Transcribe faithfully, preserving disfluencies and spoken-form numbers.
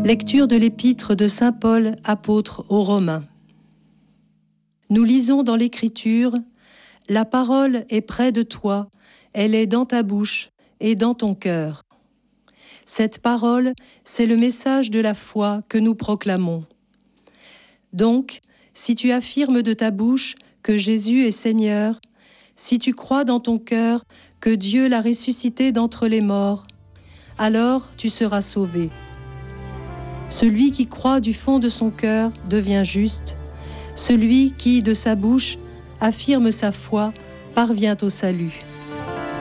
Lecture de l'épître de saint Paul, apôtre aux Romains. Nous lisons dans l'Écriture « La parole est près de toi, elle est dans ta bouche et dans ton cœur. » Cette parole, c'est le message de la foi que nous proclamons. Donc, si tu affirmes de ta bouche que Jésus est Seigneur, si tu crois dans ton cœur que Dieu l'a ressuscité d'entre les morts, alors tu seras sauvé. Celui qui croit du fond de son cœur devient juste. Celui qui, de sa bouche, affirme sa foi parvient au salut.